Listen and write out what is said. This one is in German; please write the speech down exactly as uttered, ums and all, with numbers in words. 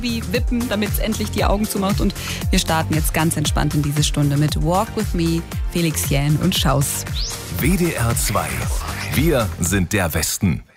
wie wippen, damit es endlich die Augen zumacht. Und wir starten jetzt ganz entspannt in diese Stunde mit Walk With Me, Felix Jähn und Schaus. W D R zwei. Wir sind der Westen.